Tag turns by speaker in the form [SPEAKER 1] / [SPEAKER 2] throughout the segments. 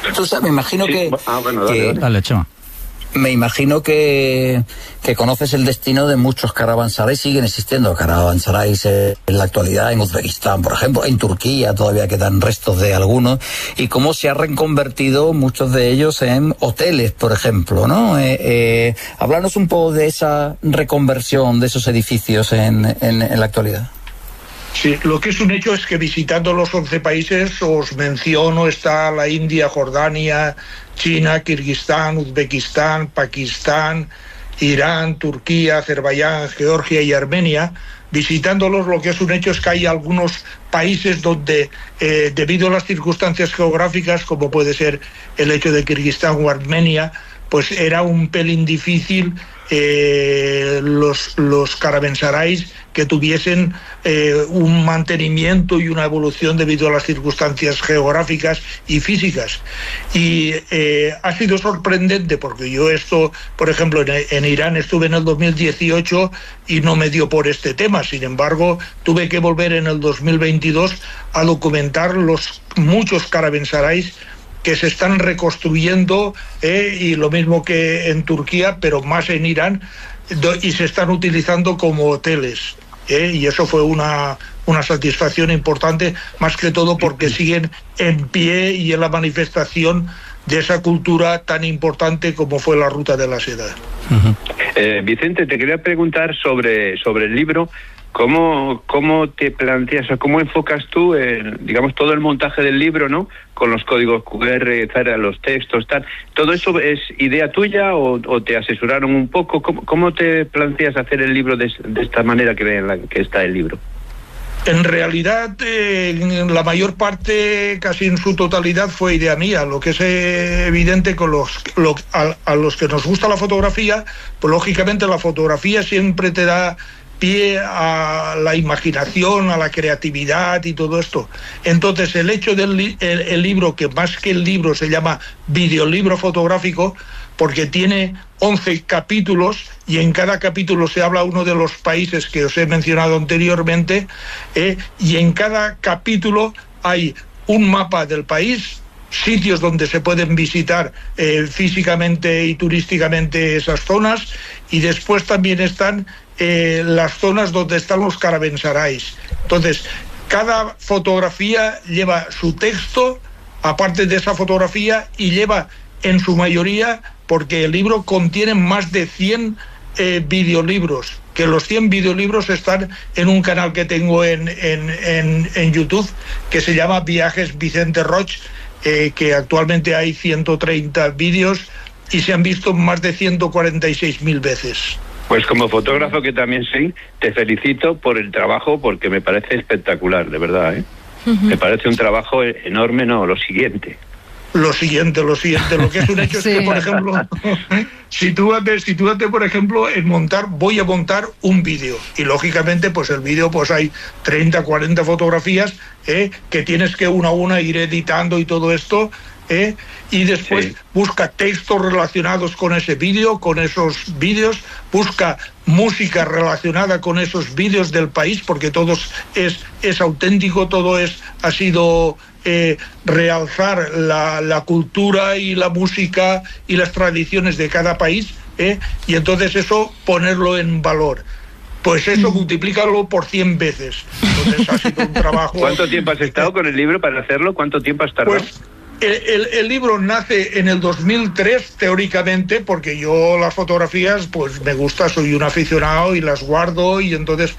[SPEAKER 1] Tú sabes, me imagino que...
[SPEAKER 2] Bueno, dale, Chema.
[SPEAKER 1] Me imagino que conoces el destino de muchos caravansarais. Siguen existiendo caravansarais en la actualidad, en Uzbekistán, por ejemplo, en Turquía todavía quedan restos de algunos, y cómo se han reconvertido muchos de ellos en hoteles, por ejemplo, ¿no? Háblanos un poco de esa reconversión de esos edificios en la actualidad.
[SPEAKER 3] Sí, lo que es un hecho es que visitando los 11 países, os menciono, está la India, Jordania, China, Kirguistán, Uzbekistán, Pakistán, Irán, Turquía, Azerbaiyán, Georgia y Armenia. Visitándolos, lo que es un hecho es que hay algunos países donde, debido a las circunstancias geográficas, como puede ser el hecho de Kirguistán o Armenia, pues era un pelín difícil los caravansarais que tuviesen un mantenimiento y una evolución debido a las circunstancias geográficas y físicas. Y ha sido sorprendente porque yo por ejemplo, en Irán estuve en el 2018 y no me dio por este tema. Sin embargo, tuve que volver en el 2022 a documentar los muchos caravansarais que se están reconstruyendo, y lo mismo que en Turquía, pero más en Irán, y se están utilizando como hoteles. Y eso fue una satisfacción importante, más que todo porque siguen en pie y en la manifestación de esa cultura tan importante como fue la Ruta de la Seda.
[SPEAKER 4] Vicente, te quería preguntar sobre el libro. ¿Cómo te planteas o cómo enfocas tú, digamos, todo el montaje del libro, ¿no? Con los códigos QR, los textos, tal. ¿Todo eso es idea tuya o te asesoraron un poco? ¿Cómo te planteas hacer el libro de esta manera que está el libro?
[SPEAKER 3] En realidad, la mayor parte, casi en su totalidad, fue idea mía. Lo que es evidente a los que nos gusta la fotografía, pues lógicamente la fotografía siempre te da pie a la imaginación, a la creatividad y todo esto. Entonces, el hecho del el libro, que más que el libro se llama videolibro fotográfico, porque tiene 11 capítulos y en cada capítulo se habla uno de los países que os he mencionado anteriormente, y en cada capítulo hay un mapa del país, sitios donde se pueden visitar físicamente y turísticamente esas zonas, y después también están las zonas donde están los caravansarais. Entonces, cada fotografía lleva su texto, aparte de esa fotografía, y lleva en su mayoría, porque el libro contiene más de 100 videolibros, que los 100 videolibros están en un canal que tengo en YouTube, que se llama Viajes Vicente Roig, que actualmente hay 130 vídeos y se han visto más de 146.000 veces.
[SPEAKER 4] Pues como fotógrafo que también soy, te felicito por el trabajo, porque me parece espectacular, de verdad, ¿eh? Me parece un trabajo enorme, lo siguiente.
[SPEAKER 3] Lo siguiente, lo que es un hecho es que, por ejemplo, sitúate, por ejemplo, voy a montar un vídeo, y lógicamente, pues el vídeo, pues hay 30, 40 fotografías, que tienes que una a una ir editando y todo esto, y después busca textos relacionados con ese vídeo, con esos vídeos, busca música relacionada con esos vídeos del país, porque todo es auténtico, todo ha sido realzar la cultura y la música y las tradiciones de cada país, y entonces eso ponerlo en valor. Pues eso multiplícalo por 100 veces. Entonces ha sido un trabajo...
[SPEAKER 4] ¿Cuánto tiempo has estado con el libro para hacerlo? ¿Cuánto tiempo has tardado?
[SPEAKER 3] Pues el libro nace en el 2003, teóricamente, porque yo las fotografías, pues me gusta, soy un aficionado y las guardo, y entonces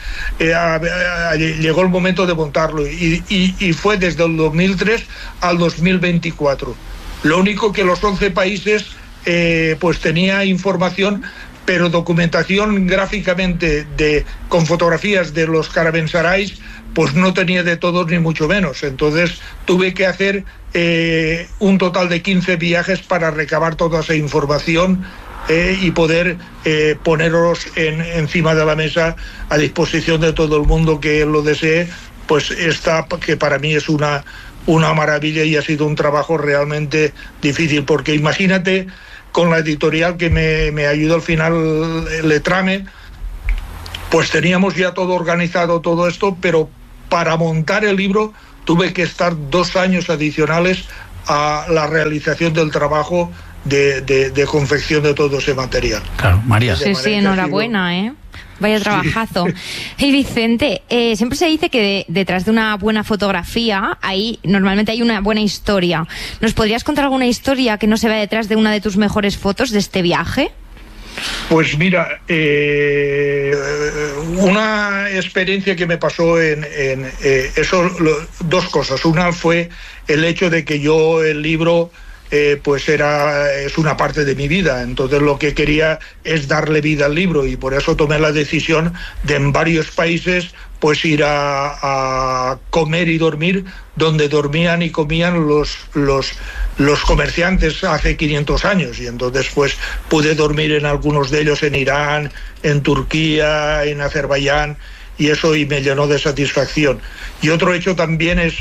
[SPEAKER 3] llegó el momento de montarlo, y fue desde el 2003 al 2024. Lo único que los 11 países, pues tenía información, pero documentación gráficamente con fotografías de los caravansarais, pues no tenía de todos ni mucho menos. Entonces tuve que hacer un total de 15 viajes para recabar toda esa información, y poder poneros encima de la mesa a disposición de todo el mundo que lo desee. Pues que para mí es una maravilla, y ha sido un trabajo realmente difícil, porque imagínate, con la editorial que me ayudó al final, Letrame, pues teníamos ya todo organizado, todo esto, pero para montar el libro tuve que estar 2 años adicionales a la realización del trabajo de confección de todo ese material.
[SPEAKER 2] Claro, María.
[SPEAKER 5] Sí, enhorabuena, Vaya trabajazo. Y Vicente, siempre se dice que detrás de una buena fotografía normalmente hay una buena historia. ¿Nos podrías contar alguna historia que no se vea detrás de una de tus mejores fotos de este viaje?
[SPEAKER 3] Pues mira, una experiencia que me pasó dos cosas. Una fue el hecho de que yo el libro es una parte de mi vida, entonces lo que quería es darle vida al libro, y por eso tomé la decisión de en varios países pues ir a comer y dormir donde dormían y comían los comerciantes hace 500 años, y entonces pues pude dormir en algunos de ellos, en Irán, en Turquía, en Azerbaiyán, y eso y me llenó de satisfacción. Y otro hecho también es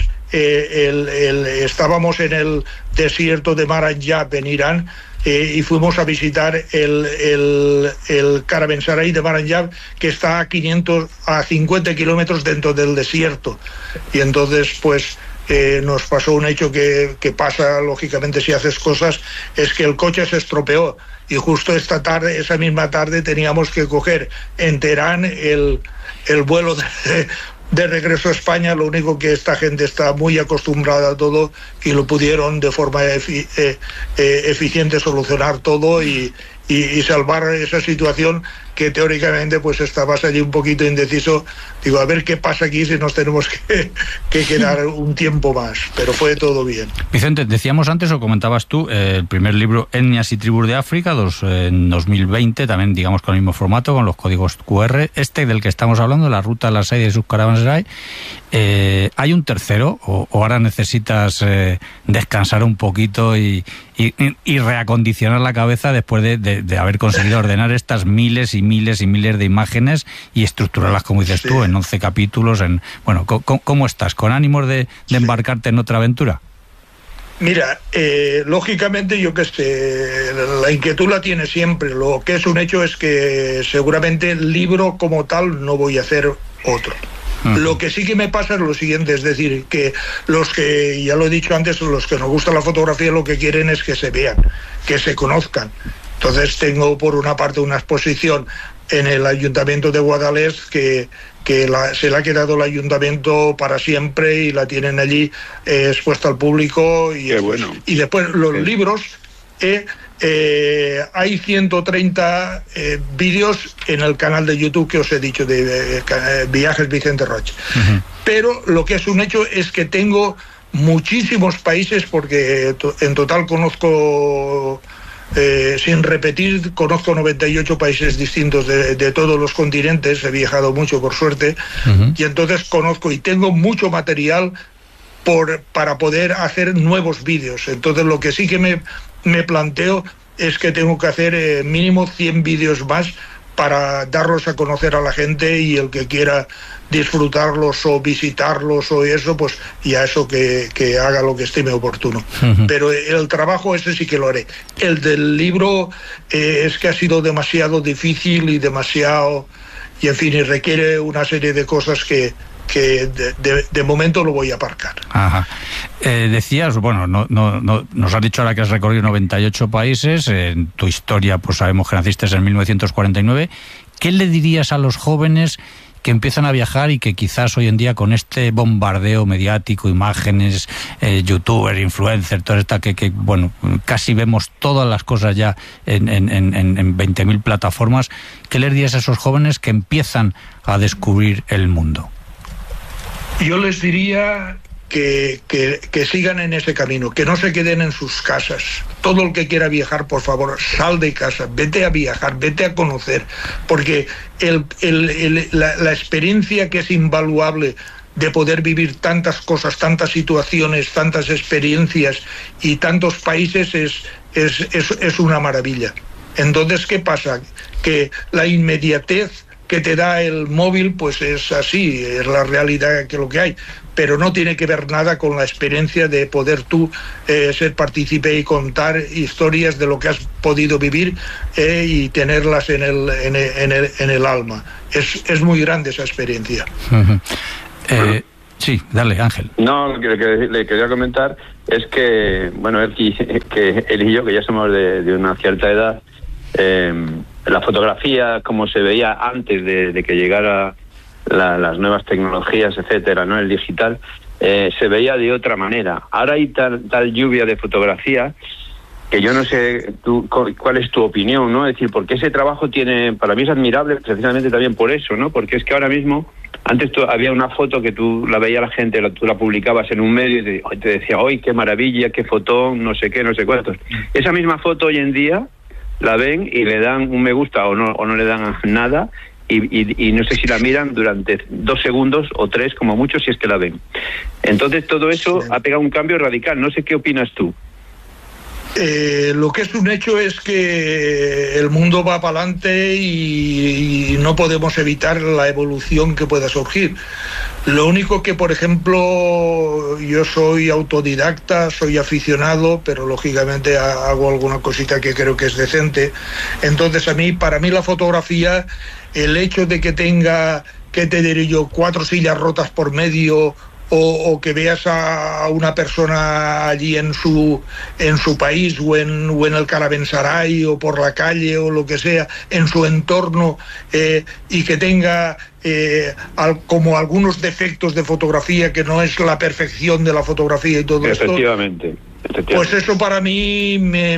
[SPEAKER 3] estábamos en el desierto de Maranjab en Irán, y fuimos a visitar el caravanserai de Maranjab, que está a 50 kilómetros dentro del desierto, y entonces pues nos pasó un hecho que pasa lógicamente si haces cosas, es que el coche se estropeó, y justo esa misma tarde teníamos que coger en Teherán el vuelo de regreso a España. Lo único que esta gente está muy acostumbrada a todo, y lo pudieron de forma eficiente solucionar todo y salvar esa situación que teóricamente pues estabas allí un poquito indeciso. Digo, a ver qué pasa aquí si nos tenemos que quedar un tiempo más, pero fue todo bien.
[SPEAKER 2] Vicente, decíamos antes, o comentabas tú, el primer libro, Etnias y Tribus de África, en 2020, también digamos con el mismo formato, con los códigos QR, del que estamos hablando, La Ruta a la Saida y sus caravanserai. ¿Hay un tercero, o ahora necesitas descansar un poquito y reacondicionar la cabeza después de haber conseguido ordenar estas miles y miles y miles de imágenes y estructurarlas, como dices tú, en 11 capítulos? ¿Cómo estás? ¿Con ánimos de embarcarte en otra aventura?
[SPEAKER 3] Mira, lógicamente yo que sé, la inquietud la tiene siempre. Lo que es un hecho es que seguramente el libro como tal no voy a hacer otro. Lo que sí que me pasa es lo siguiente, es decir, que los que, ya lo he dicho antes, los que nos gusta la fotografía lo que quieren es que se vean, que se conozcan. Entonces tengo por una parte una exposición en el Ayuntamiento de Guadalest que se le ha quedado el ayuntamiento para siempre, y la tienen allí expuesta al público. Y,
[SPEAKER 4] bueno.
[SPEAKER 3] Y después los libros, hay 130 vídeos en el canal de YouTube que os he dicho de Viajes Vicente Roig. Pero lo que es un hecho es que tengo muchísimos países, porque en total conozco, sin repetir, conozco 98 países distintos de todos los continentes. He viajado mucho, por suerte, y entonces conozco y tengo mucho material para poder hacer nuevos vídeos. Entonces lo que sí que me planteo es que tengo que hacer mínimo 100 vídeos más para darlos a conocer a la gente, y el que quiera disfrutarlos o visitarlos o eso, pues ya eso que haga lo que estime oportuno. Pero el trabajo ese sí que lo haré. El del libro es que ha sido demasiado difícil y en fin, y requiere una serie de cosas que de momento lo voy a aparcar.
[SPEAKER 2] Ajá. Decías, bueno, no nos has dicho ahora que has recorrido 98 países. En tu historia pues sabemos que naciste en 1949. ¿Qué le dirías a los jóvenes que empiezan a viajar y que quizás hoy en día, con este bombardeo mediático, imágenes, youtuber, influencer, toda esta que bueno, casi vemos todas las cosas ya en 20.000 plataformas, qué les dirías a esos jóvenes que empiezan a descubrir el mundo?
[SPEAKER 3] Yo les diría que sigan en ese camino, que no se queden en sus casas. Todo el que quiera viajar, por favor, sal de casa, vete a viajar, vete a conocer, porque la experiencia que es invaluable de poder vivir tantas cosas, tantas situaciones, tantas experiencias y tantos países es una maravilla. Entonces, ¿qué pasa? Que la inmediatez que te da el móvil, pues es así, es la realidad que lo que hay, pero no tiene que ver nada con la experiencia de poder tú ser partícipe y contar historias de lo que has podido vivir y tenerlas en el alma. Es muy grande esa experiencia.
[SPEAKER 2] Sí, dale, Ángel.
[SPEAKER 4] No, le quería comentar es que, bueno, que él y yo, que ya somos de una cierta edad, la fotografía como se veía antes de que llegara las nuevas tecnologías, etcétera, ¿no? El digital, se veía de otra manera. Ahora hay tal lluvia de fotografía que yo no sé cuál es tu opinión, ¿no? Es decir, porque ese trabajo para mí es admirable precisamente también por eso, ¿no? Porque es que ahora mismo, antes había una foto que tú la veía la gente, tú la publicabas en un medio y te decía, ¡ay, qué maravilla, qué fotón, no sé qué, no sé cuántos! Esa misma foto hoy en día la ven y le dan un me gusta o no le dan nada, y no sé si la miran durante 2 segundos o 3 como mucho, si es que la ven. Entonces todo eso ha pegado un cambio radical. No sé qué opinas tú.
[SPEAKER 3] Lo que es un hecho es que el mundo va para adelante y no podemos evitar la evolución que pueda surgir. Lo único que, por ejemplo, yo soy autodidacta, soy aficionado, pero lógicamente hago alguna cosita que creo que es decente. Entonces para mí la fotografía, el hecho de que tenga, ¿qué te diré yo?, 4 sillas rotas por medio, o que veas a una persona allí en su país o en el caravanserai o por la calle o lo que sea, en su entorno, y que tenga como algunos defectos de fotografía, que no es la perfección de la fotografía y todo esto.
[SPEAKER 4] Efectivamente.
[SPEAKER 3] Pues eso para mí me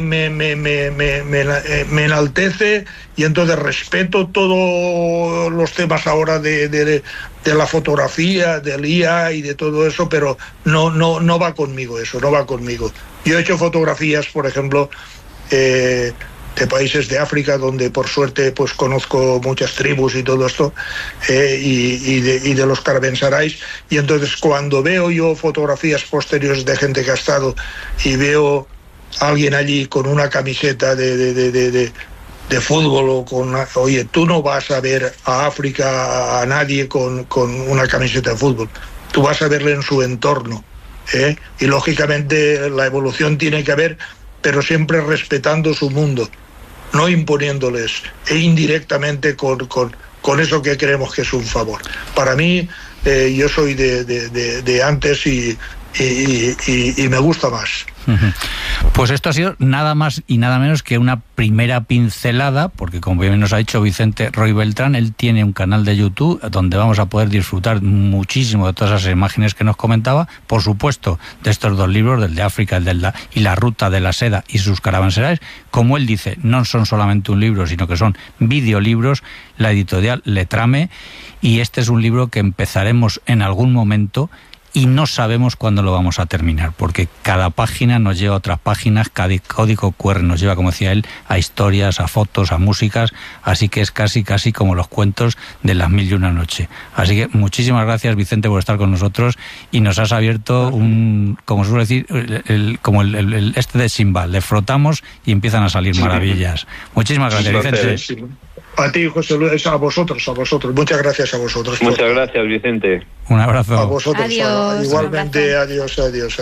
[SPEAKER 3] enaltece, y entonces respeto todos los temas ahora de la fotografía, del IA y de todo eso, pero no va conmigo eso, no va conmigo. Yo he hecho fotografías, por ejemplo, de países de África, donde por suerte pues conozco muchas tribus y todo esto, y de los caravanserais, y entonces cuando veo yo fotografías posteriores de gente que ha estado, y veo a alguien allí con una camiseta de fútbol, o oye, tú no vas a ver a África a nadie con una camiseta de fútbol, tú vas a verle en su entorno, y lógicamente la evolución tiene que haber, pero siempre respetando su mundo, no imponiéndoles, e indirectamente con eso que creemos que es un favor. Para mí, yo soy de antes y me gusta más.
[SPEAKER 2] Pues esto ha sido nada más y nada menos que una primera pincelada, porque como bien nos ha dicho Vicente Roy Beltrán, él tiene un canal de YouTube donde vamos a poder disfrutar muchísimo de todas esas imágenes que nos comentaba, por supuesto, de estos 2 libros, del de África y la ruta de la seda y sus caravanserais. Como él dice, no son solamente un libro, sino que son videolibros, la editorial Letrame, y este es un libro que empezaremos en algún momento y no sabemos cuándo lo vamos a terminar, porque cada página nos lleva a otras páginas, cada código QR nos lleva, como decía él, a historias, a fotos, a músicas, así que es casi como los cuentos de las 1001 noche. Así que muchísimas gracias, Vicente, por estar con nosotros, y nos has abierto como suelo decir, el este de Simbad, le frotamos y empiezan a salir maravillas. Muchísimas gracias, Vicente.
[SPEAKER 3] Sí. A ti, José Luis, a vosotros. Muchas gracias a vosotros.
[SPEAKER 4] Muchas gracias, Vicente.
[SPEAKER 2] Un abrazo.
[SPEAKER 3] A vosotros.
[SPEAKER 5] Adiós,
[SPEAKER 3] igualmente, adiós.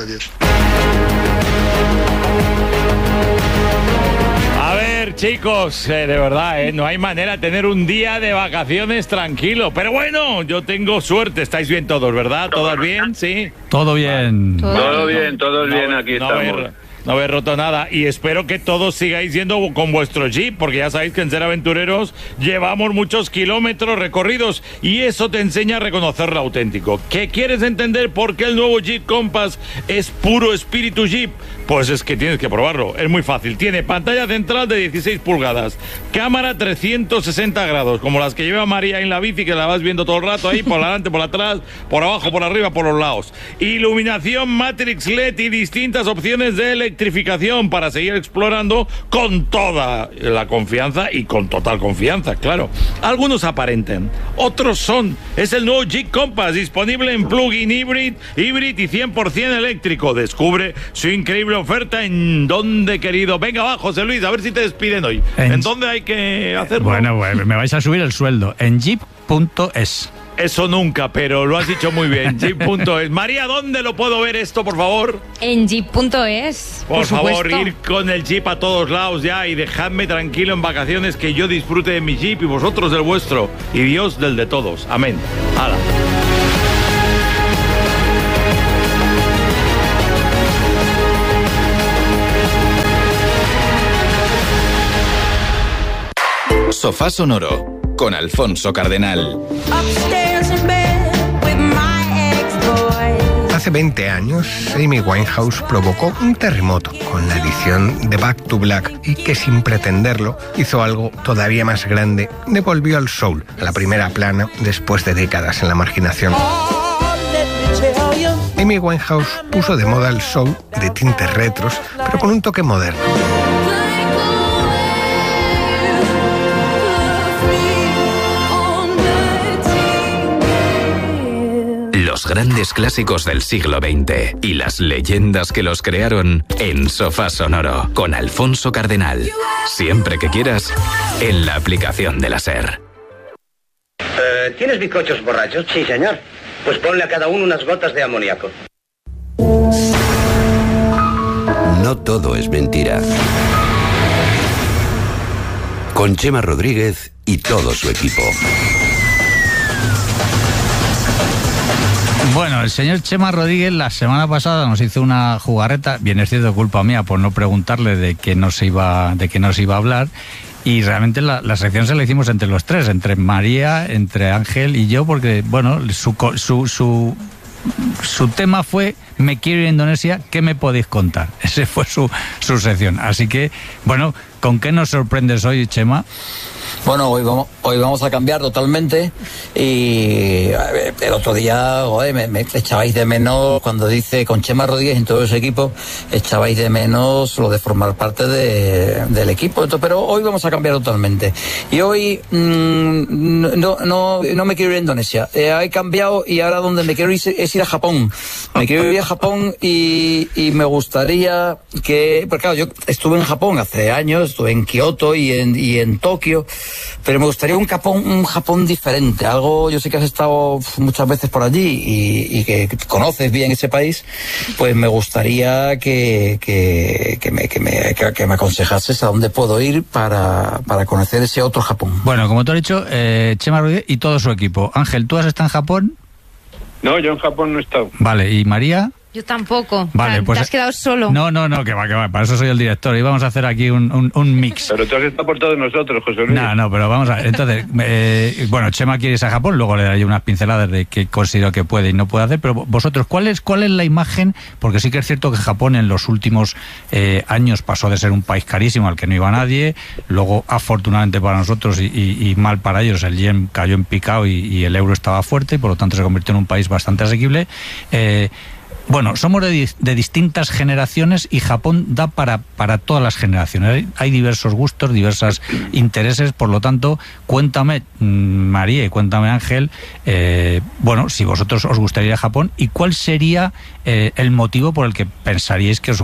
[SPEAKER 6] A ver, chicos, de verdad, no hay manera de tener un día de vacaciones tranquilo. Pero bueno, yo tengo suerte. Estáis bien todos, ¿verdad? ¿Todos bien? ¿Sí?
[SPEAKER 2] Todo bien.
[SPEAKER 4] Todo bien, aquí estamos.
[SPEAKER 6] No habéis roto nada, y espero que todos sigáis yendo con vuestro Jeep, porque ya sabéis que en Ser Aventureros llevamos muchos kilómetros recorridos, y eso te enseña a reconocer lo auténtico. ¿Qué quieres entender por qué el nuevo Jeep Compass es puro espíritu Jeep? Pues es que tienes que probarlo, es muy fácil. Tiene pantalla central de 16 pulgadas, cámara 360 grados, como las que lleva María en la bici, que la vas viendo todo el rato ahí, por delante, por atrás, por abajo, por arriba, por los lados. Iluminación Matrix LED y distintas opciones de electrificación para seguir explorando con toda la confianza, y con total confianza, claro. Algunos aparentan, otros son. Es el nuevo Jeep Compass, disponible en plug-in hybrid y 100% eléctrico. Descubre su increíble oferta. ¿En dónde, querido? Venga, va, José Luis, a ver si te despiden hoy. ¿En dónde hay que hacerlo?
[SPEAKER 2] Bueno, me vais a subir el sueldo. En jeep.es.
[SPEAKER 6] Eso nunca, pero lo has dicho muy bien. Jeep.es. María, ¿dónde lo puedo ver esto, por favor?
[SPEAKER 5] En jeep.es.
[SPEAKER 6] Por favor, ir con el Jeep a todos lados ya, y dejadme tranquilo en vacaciones, que yo disfrute de mi Jeep y vosotros del vuestro, y Dios del de todos. Amén. ¡Hala!
[SPEAKER 7] Sofá Sonoro con Alfonso Cardenal.
[SPEAKER 8] Hace 20 años, Amy Winehouse provocó un terremoto con la edición de Back to Black y que sin pretenderlo hizo algo todavía más grande, devolvió al soul a la primera plana después de décadas en la marginación. Amy Winehouse puso de moda el soul de tintes retros, pero con un toque moderno.
[SPEAKER 7] Los grandes clásicos del siglo XX y las leyendas que los crearon en Sofá Sonoro con Alfonso Cardenal. Siempre que quieras, en la aplicación de la SER.
[SPEAKER 9] ¿Tienes bizcochos borrachos? Sí, señor. Pues ponle a cada uno unas gotas de amoníaco.
[SPEAKER 10] No todo es mentira. Con Chema Rodríguez y todo su equipo.
[SPEAKER 2] Bueno, el señor Chema Rodríguez la semana pasada nos hizo una jugarreta, bien es cierto, culpa mía por no preguntarle de qué nos iba a hablar, y realmente la sección se la hicimos entre los tres, entre María, entre Ángel y yo, porque bueno, su tema fue "Me quiero ir a Indonesia, ¿qué me podéis contar?". Ese fue su sección. Así que, bueno, ¿con qué nos sorprendes hoy, Chema?
[SPEAKER 1] Bueno, hoy vamos a cambiar totalmente, y el otro día, joder, me echabais de menos cuando dice con Chema Rodríguez en todo ese equipo, echabais de menos lo de formar parte del equipo. Entonces, pero hoy vamos a cambiar totalmente. Y hoy no me quiero ir a Indonesia. He cambiado, y ahora donde me quiero ir es ir a Japón. Me quiero ir a Japón y me gustaría que, porque claro, yo estuve en Japón hace años, estuve en Kioto y en Tokio, pero me gustaría un Japón diferente, algo. Yo sé que has estado muchas veces por allí y que conoces bien ese país, pues me gustaría que me aconsejases a dónde puedo ir para conocer ese otro Japón.
[SPEAKER 2] Bueno, como te he dicho, Chema Rodríguez y todo su equipo. Ángel, ¿tú has estado en Japón?
[SPEAKER 4] No, yo en Japón no he estado.
[SPEAKER 2] Vale, ¿y María?
[SPEAKER 5] Yo tampoco.
[SPEAKER 2] Vale, pues
[SPEAKER 5] ¿te has quedado solo?
[SPEAKER 2] No, que va, para eso soy el director y vamos a hacer aquí un mix.
[SPEAKER 4] Pero tú has estado por todos nosotros, José Luis.
[SPEAKER 2] No, pero vamos a ver. Entonces, bueno, Chema quiere irse a Japón, luego le daré unas pinceladas de qué considero que puede y no puede hacer, pero vosotros, ¿cuál es la imagen? Porque sí que es cierto que Japón en los últimos años pasó de ser un país carísimo al que no iba nadie, luego afortunadamente para nosotros y mal para ellos, el yen cayó en picado y el euro estaba fuerte y por lo tanto se convirtió en un país bastante asequible. Bueno, somos de distintas generaciones y Japón da para todas las generaciones. Hay diversos gustos, diversos intereses, por lo tanto, cuéntame, María, y cuéntame, Ángel, bueno, si vosotros os gustaría ir a Japón y cuál sería el motivo por el que pensaríais que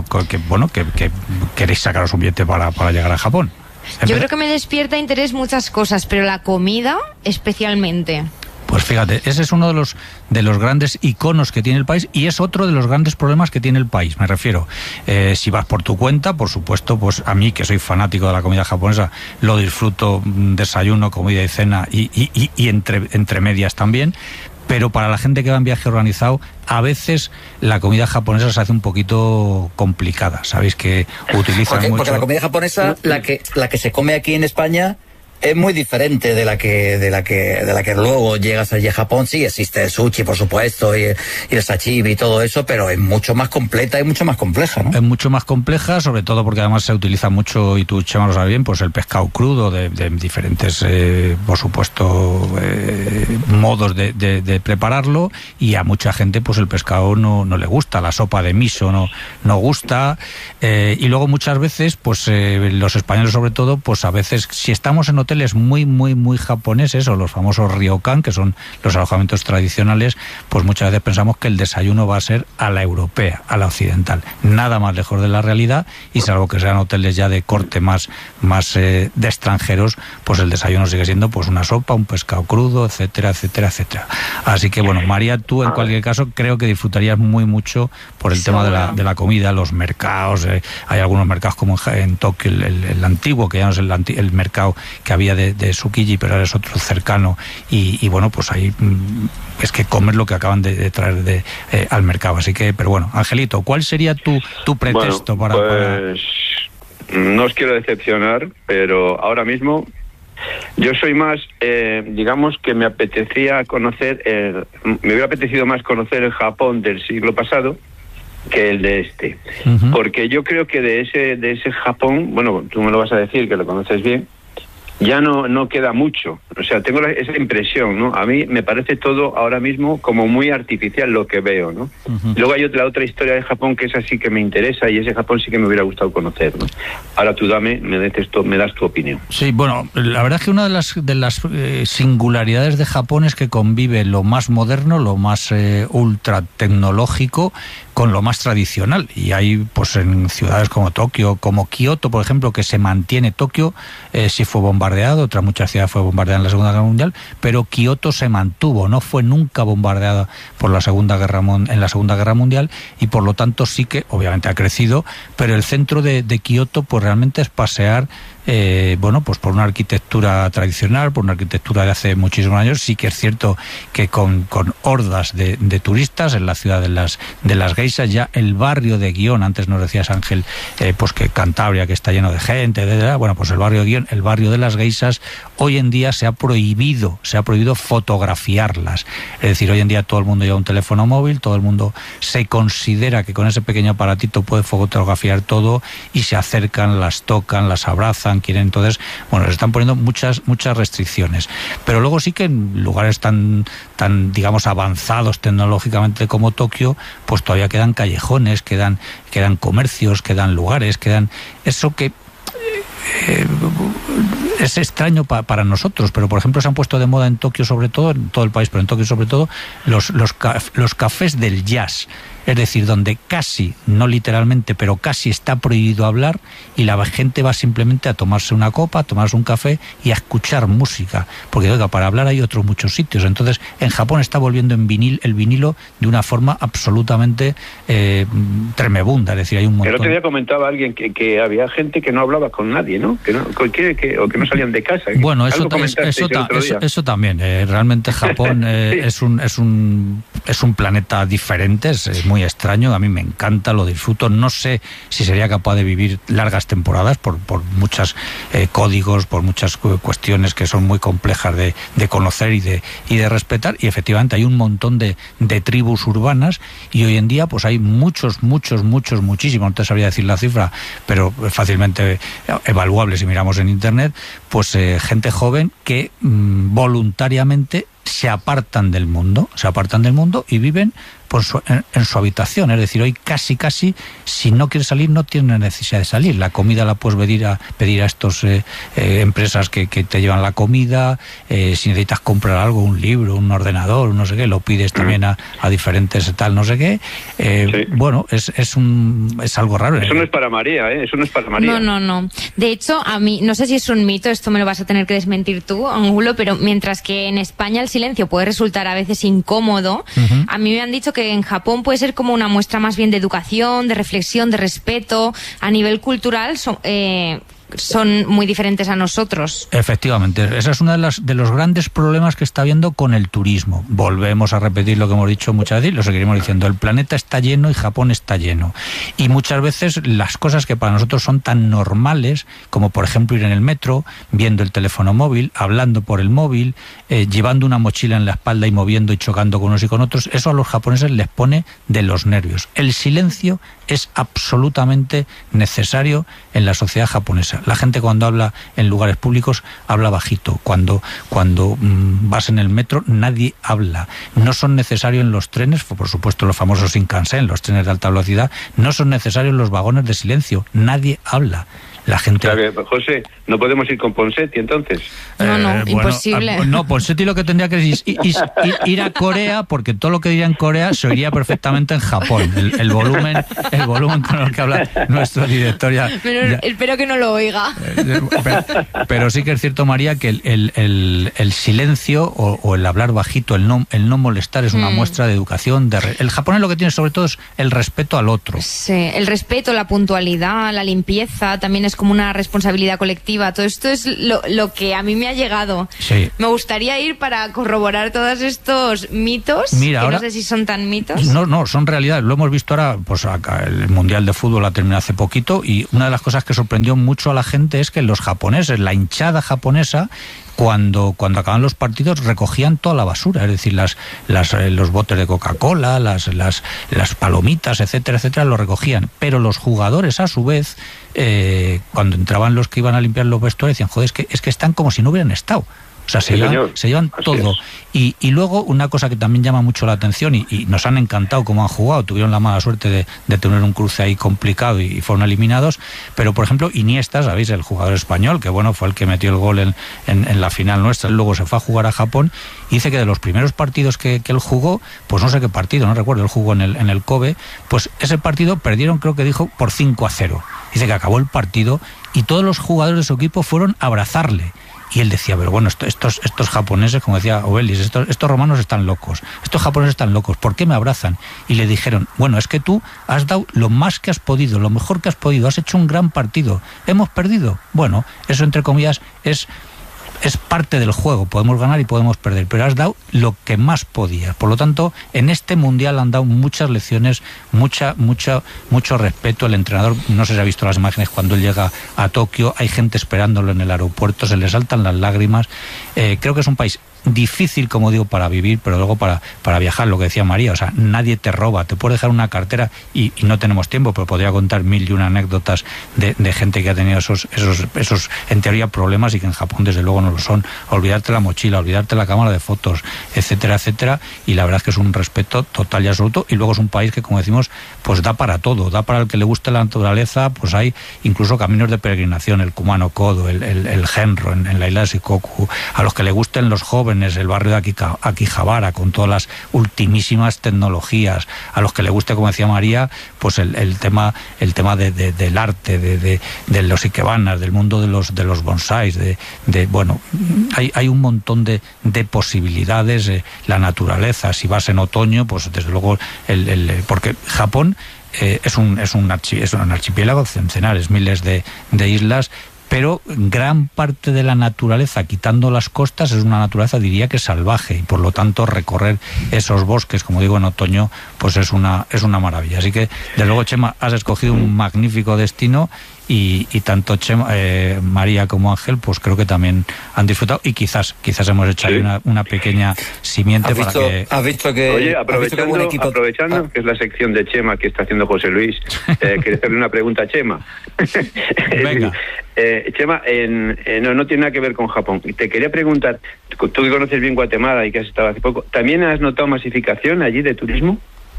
[SPEAKER 2] queréis sacaros un billete para llegar a Japón.
[SPEAKER 5] Yo creo que me despierta interés muchas cosas, pero la comida especialmente.
[SPEAKER 2] Pues fíjate, ese es uno de los grandes iconos que tiene el país y es otro de los grandes problemas que tiene el país. Me refiero, si vas por tu cuenta, por supuesto, pues a mí, que soy fanático de la comida japonesa, lo disfruto, desayuno, comida y cena y entre medias también. Pero para la gente que va en viaje organizado, a veces la comida japonesa se hace un poquito complicada. Sabéis que utilizan mucho...
[SPEAKER 1] Porque la comida japonesa, la que se come aquí en España, es muy diferente de la que luego llegas allí a Japón. Sí, existe el sushi, por supuesto, y el sashimi y todo eso, pero es mucho más completa y mucho más compleja, ¿no?
[SPEAKER 2] Es mucho más compleja, sobre todo porque además se utiliza mucho, y tú, Chema, lo sabes bien, pues el pescado crudo de diferentes, por supuesto, modos de prepararlo, y a mucha gente pues el pescado no le gusta, la sopa de miso no gusta, y luego muchas veces, pues los españoles sobre todo, pues a veces, si estamos en hoteles muy, muy, muy japoneses, o los famosos ryokan, que son los alojamientos tradicionales, pues muchas veces pensamos que el desayuno va a ser a la europea, a la occidental. Nada más lejos de la realidad, y salvo que sean hoteles ya de corte más de extranjeros, pues el desayuno sigue siendo pues una sopa, un pescado crudo, etcétera, etcétera, etcétera. Así que bueno, María, tú en cualquier caso creo que disfrutarías muy mucho por el tema de la comida, los mercados. Hay algunos mercados como en Tokio, el antiguo, que ya no es el mercado que había de Tsukiji, pero ahora es otro cercano, y bueno, pues ahí es que comer lo que acaban de traer al mercado. Así que, pero bueno, Angelito, ¿cuál sería tu pretexto
[SPEAKER 4] para...? No os quiero decepcionar, pero ahora mismo Yo soy más, digamos que me hubiera apetecido más conocer el Japón del siglo pasado que el de este.
[SPEAKER 2] Uh-huh.
[SPEAKER 4] Porque yo creo que de ese Japón, bueno, tú me lo vas a decir, que lo conoces bien, ya no queda mucho. O sea, tengo esa impresión, ¿no? A mí me parece todo ahora mismo como muy artificial lo que veo, ¿no? Uh-huh. Luego hay otra historia de Japón que es así que me interesa, y ese Japón sí que me hubiera gustado conocer, ¿no? Ahora tú me das tu opinión.
[SPEAKER 2] Sí, bueno, la verdad es que una de las singularidades de Japón es que convive lo más moderno, lo más ultra tecnológico con lo más tradicional, y hay pues en ciudades como Tokio, como Kioto, por ejemplo, que se mantiene. Tokio sí fue bombardeado, otras muchas ciudades fue bombardeada en la Segunda Guerra Mundial, pero Kioto se mantuvo, no fue nunca bombardeada por en la Segunda Guerra Mundial, y por lo tanto sí que obviamente ha crecido, pero el centro de Kioto pues realmente es pasear pues por una arquitectura tradicional, por una arquitectura de hace muchísimos años. Sí que es cierto que con hordas de turistas en la ciudad de las geishas. Ya el barrio de Gion, antes nos decías, Ángel, pues que Cantabria, que está lleno de gente, bueno, pues el barrio de Gion, el barrio de las geishas, hoy en día se ha prohibido fotografiarlas. Es decir, hoy en día todo el mundo lleva un teléfono móvil, todo el mundo se considera que con ese pequeño aparatito puede fotografiar todo, y se acercan, las tocan, las abrazan, quieren. Entonces, bueno, se están poniendo muchas restricciones. Pero luego sí que en lugares tan digamos avanzados tecnológicamente como Tokio, pues todavía quedan callejones, quedan comercios, quedan lugares, quedan eso que es extraño para nosotros, pero por ejemplo se han puesto de moda en Tokio, sobre todo, en todo el país, pero en Tokio sobre todo, los cafés del jazz. Es decir, donde casi, no literalmente, pero casi está prohibido hablar, y la gente va simplemente a tomarse una copa, a tomarse un café y a escuchar música. Porque, oiga, para hablar hay otros muchos sitios. Entonces, en Japón está volviendo el vinilo de una forma absolutamente tremebunda. Es decir, hay un montón.
[SPEAKER 4] El otro día comentaba alguien que había gente que no hablaba con nadie, ¿no? O que no salían de casa.
[SPEAKER 2] Bueno, eso también. Realmente Japón es un planeta diferente, es muy extraño. A mí me encanta, lo disfruto. No sé si sería capaz de vivir largas temporadas por muchos códigos, por muchas cuestiones que son muy complejas de conocer y de respetar. Y efectivamente hay un montón de tribus urbanas, y hoy en día pues hay muchísimos, no te sabría decir la cifra, pero fácilmente evaluable si miramos en internet, pues gente joven que voluntariamente se apartan del mundo y viven en su habitación. Es decir, hoy casi, si no quieres salir, no tienes necesidad de salir. La comida la puedes pedir a estos empresas que te llevan la comida. Si necesitas comprar algo, un libro, un ordenador, no sé qué, lo pides también a diferentes tal, no sé qué. Sí. Bueno, es algo raro.
[SPEAKER 4] Eso no es para María, Eso no es para María.
[SPEAKER 5] No. De hecho, a mí, no sé si es un mito, esto me lo vas a tener que desmentir tú, Angulo, pero mientras que en España el silencio puede resultar a veces incómodo, uh-huh. A mí me han dicho que en Japón puede ser como una muestra más bien de educación, de reflexión, de respeto. A nivel cultural son muy diferentes a nosotros.
[SPEAKER 2] Efectivamente, esa es uno de los grandes problemas que está habiendo con el turismo. Volvemos a repetir lo que hemos dicho muchas veces, lo seguiremos diciendo. El planeta está lleno y Japón está lleno. Y muchas veces las cosas que para nosotros son tan normales, como por ejemplo ir en el metro, viendo el teléfono móvil, hablando por el móvil, llevando una mochila en la espalda y moviendo y chocando con unos y con otros, eso a los japoneses les pone de los nervios. El silencio es absolutamente necesario en la sociedad japonesa. La gente cuando habla en lugares públicos habla bajito. Cuando vas en el metro nadie habla. No son necesarios en los trenes, por supuesto los famosos Shinkansen, los trenes de alta velocidad, no son necesarios los vagones de silencio. Nadie habla. La gente...
[SPEAKER 4] O sea que, José, ¿no podemos ir con Ponseti entonces?
[SPEAKER 5] No, imposible.
[SPEAKER 2] No, Ponseti lo que tendría que es ir a Corea, porque todo lo que diría en Corea se oiría perfectamente en Japón. El volumen con el que habla nuestro director ya...
[SPEAKER 5] Espero que no lo oiga.
[SPEAKER 2] Pero sí que es cierto, María, que el silencio o el hablar bajito, el no molestar es una muestra de educación. El japonés lo que tiene sobre todo es el respeto al otro.
[SPEAKER 5] Sí, el respeto, la puntualidad, la limpieza, también es como una responsabilidad colectiva. Todo esto es lo que a mí me ha llegado.
[SPEAKER 2] Sí.
[SPEAKER 5] Me gustaría ir para corroborar todos estos mitos.
[SPEAKER 2] Mira,
[SPEAKER 5] que
[SPEAKER 2] ahora,
[SPEAKER 5] no sé si son tan mitos.
[SPEAKER 2] No, son realidades. Lo hemos visto ahora, pues acá el Mundial de Fútbol ha terminado hace poquito, y una de las cosas que sorprendió mucho a la gente es que los japoneses, la hinchada japonesa, cuando acaban los partidos recogían toda la basura, es decir, los botes de Coca-Cola, las palomitas, etcétera, etcétera, lo recogían. Pero los jugadores, a su vez, cuando entraban los que iban a limpiar los vestuarios, decían, joder, es que están como si no hubieran estado. O sea, se llevan todo. Y luego, una cosa que también llama mucho la atención, y nos han encantado cómo han jugado, tuvieron la mala suerte de tener un cruce ahí complicado y fueron eliminados, pero por ejemplo, Iniesta, ¿sabéis? El jugador español, que bueno, fue el que metió el gol en la final nuestra, luego se fue a jugar a Japón, y dice que de los primeros partidos que él jugó, pues no sé qué partido, no recuerdo, él jugó en el Kobe, pues ese partido perdieron, creo que dijo, por 5-0. Dice que acabó el partido y todos los jugadores de su equipo fueron a abrazarle. Y él decía, pero bueno, estos japoneses, como decía Obelis, estos romanos están locos, estos japoneses están locos, ¿por qué me abrazan? Y le dijeron, bueno, es que tú has dado lo más que has podido, lo mejor que has podido, has hecho un gran partido, ¿hemos perdido? Bueno, eso entre comillas es parte del juego, podemos ganar y podemos perder, pero has dado lo que más podías. Por lo tanto, en este mundial han dado muchas lecciones, mucho respeto. El entrenador, no sé si ha visto las imágenes cuando él llega a Tokio, hay gente esperándolo en el aeropuerto, se le saltan las lágrimas. Creo que es un país difícil, como digo, para vivir, pero luego para viajar, lo que decía María, o sea, nadie te roba, te puede dejar una cartera y no tenemos tiempo, pero podría contar 1001 anécdotas de gente que ha tenido esos en teoría problemas y que en Japón desde luego no lo son. Olvidarte la mochila, olvidarte la cámara de fotos, etcétera, etcétera, y la verdad es que es un respeto total y absoluto. Y luego es un país que, como decimos, pues da para todo, da para el que le guste la naturaleza, pues hay incluso caminos de peregrinación, el Kumano Kodo, el Genro en la isla de Shikoku, a los que le gusten los jóvenes, el barrio de Akihabara con todas las ultimísimas tecnologías, a los que le guste, como decía María, pues el tema del arte, de los ikebanas, del mundo de los bonsáis, bueno, hay un montón de posibilidades. La naturaleza, si vas en otoño, pues desde luego porque Japón es un archipiélago centenares, miles de islas, pero gran parte de la naturaleza, quitando las costas, es una naturaleza, diría que salvaje, y por lo tanto recorrer esos bosques, como digo, en otoño, pues es una maravilla. Así que, desde luego, Chema, has escogido un magnífico destino, y tanto Chema, María como Ángel, pues creo que también han disfrutado, y quizás hemos hecho ahí una pequeña simiente para que...
[SPEAKER 4] ¿Has visto que... Oye, aprovechando que es la sección de Chema que está haciendo José Luis, quería hacerle una pregunta a Chema.
[SPEAKER 2] Venga.
[SPEAKER 4] Chema, no tiene nada que ver con Japón. Te quería preguntar, tú que conoces bien Guatemala y que has estado hace poco, ¿también has notado masificación allí de turismo?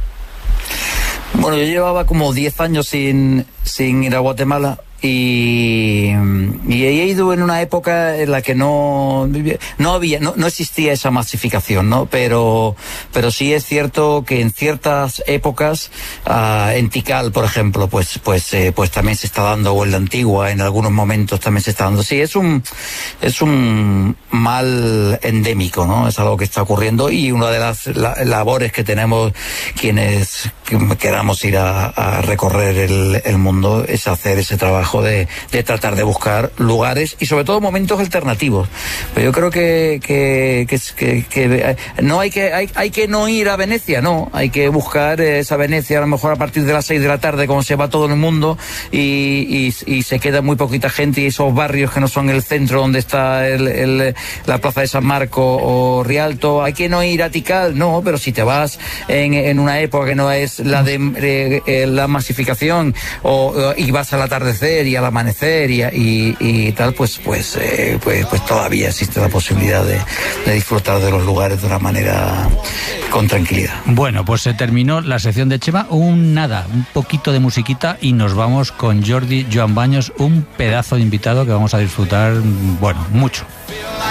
[SPEAKER 1] Bueno, yo llevaba como 10 años sin ir a Guatemala y he ido en una época en la que no existía esa masificación, ¿no? Pero sí es cierto que en ciertas épocas, en Tikal, por ejemplo, pues también se está dando, o en la Antigua, en algunos momentos también se está dando. Sí, es un mal endémico, ¿no? Es algo que está ocurriendo, y una de las labores que tenemos quienes queramos ir a recorrer el mundo es hacer ese trabajo de tratar de buscar lugares y sobre todo momentos alternativos. Pero yo creo que no hay que no ir a Venecia, no, hay que buscar esa Venecia a lo mejor a partir de las 6 de la tarde, como se va todo el mundo, y se queda muy poquita gente, y esos barrios que no son el centro donde está la plaza de San Marco o Rialto. Hay que no ir a Tikal, no, pero si te vas en una época que no es la de la masificación, y vas al atardecer y al amanecer y tal, pues todavía existe la posibilidad de disfrutar de los lugares de una manera con tranquilidad.
[SPEAKER 2] Bueno, pues se terminó la sección de Chema, un poquito de musiquita, y nos vamos con Jordi Joan Baños, un pedazo de invitado que vamos a disfrutar, bueno, mucho.